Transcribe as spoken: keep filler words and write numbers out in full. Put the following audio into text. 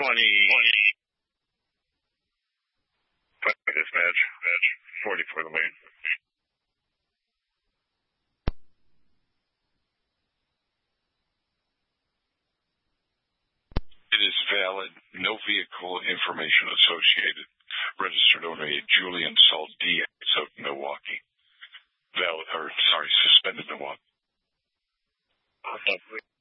twenty. Dispatch. forty-four the lead. It is valid. No vehicle information associated. Registered owner Julian Salt D. South Milwaukee. Valid, or sorry, suspended Milwaukee. Okay.